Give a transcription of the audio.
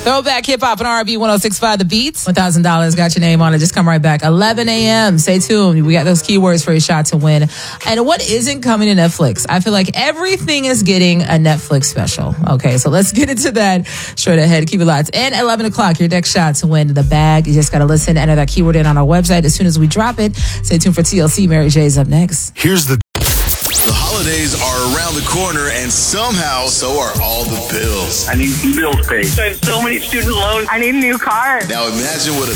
Throwback hip hop and R&B 106.5 The Beats. $1,000 got your name on it. Just come right back. 11 a.m. Stay tuned. We got those keywords for your shot to win. And what isn't coming to Netflix? I feel like everything is getting a Netflix special. Okay, so let's get into that straight ahead. Keep it locked. And 11 o'clock, your next shot to win the bag. You just got to listen, enter that keyword in on our website as soon as we drop it. Stay tuned for TLC. Mary J's up next. Here's the holidays are around the corner, and somehow so are all the bills. I need bills paid. I have so many student loans. I need a new car. Now imagine what a